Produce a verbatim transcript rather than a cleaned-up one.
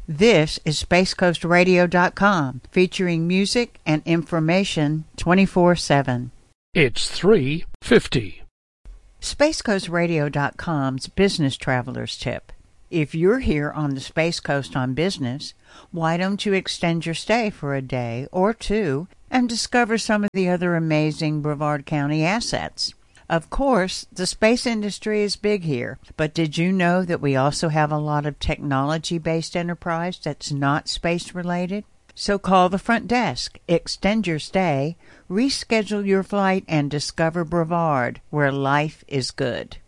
This is space coast radio dot com, featuring music and information twenty-four seven. It's three fifty. space coast radio dot com's Business Traveler's Tip. If you're here on the Space Coast on business, why don't you extend your stay for a day or two and discover some of the other amazing Brevard County assets? Of course, the space industry is big here, but did you know that we also have a lot of technology-based enterprise that's not space-related? So call the front desk, extend your stay, reschedule your flight, and discover Brevard, where life is good.